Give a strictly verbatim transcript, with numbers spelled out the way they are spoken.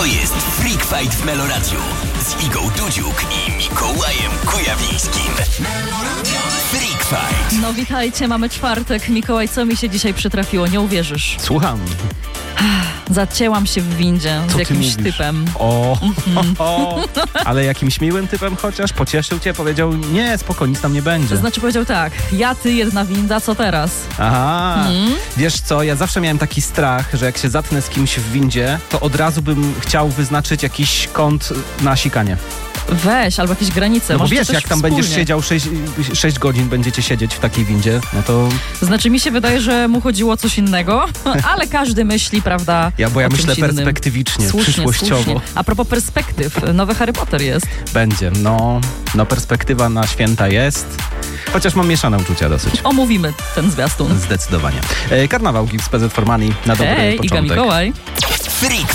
To jest Freak Fight w Meloradiu z Igą Dudziuk i Mikołajem Kujawińskim. Freak Fight. No witajcie, mamy czwartek. Mikołaj, co mi się dzisiaj przytrafiło? Nie uwierzysz. Słucham. Zacięłam się w windzie Co z jakimś ty mówisz? typem. O, mm-hmm. o, o, ale jakimś miłym typem chociaż? Pocieszył cię? Powiedział, nie, spoko, nic tam nie będzie. To znaczy powiedział tak, ja, ty, jedna winda, co teraz? Aha, Mm. wiesz co, ja zawsze miałem taki strach, że jak się zatnę z kimś w windzie, to od razu bym chciał wyznaczyć jakiś kąt na sikanie. Weź, albo jakieś granice. No bo Możecie wiesz, też jak tam wspólnie. będziesz siedział sześć godzin, będziecie siedzieć w takiej windzie, no to... Znaczy mi się wydaje, że mu chodziło o coś innego, ale każdy myśli, prawda, Ja, bo ja o myślę czymś innym. perspektywicznie, Słusznie, przyszłościowo. słusznie. A propos perspektyw, nowy Harry Potter jest. Będzie, no, no perspektywa na święta jest, chociaż mam mieszane uczucia dosyć. Omówimy ten zwiastun. Zdecydowanie. E, Karnawał Gift z P Z for Money na dobry Hej, początek. Iga Mikołaj. Freak